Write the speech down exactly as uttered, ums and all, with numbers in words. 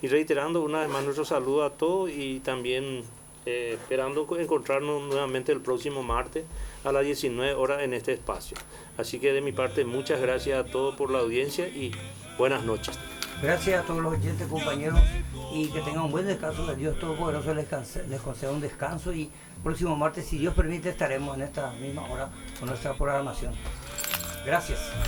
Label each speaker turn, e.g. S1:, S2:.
S1: Y reiterando una vez más nuestro saludo a todos y también eh, esperando encontrarnos nuevamente el próximo martes a las diecinueve horas en este espacio. Así que de mi parte, muchas gracias a todos por la audiencia y buenas noches.
S2: Gracias a todos los oyentes, compañeros, y que tengan un buen descanso. Que Dios Todopoderoso les, les conceda un descanso y próximo martes, si Dios permite, estaremos en esta misma hora con nuestra programación. Gracias.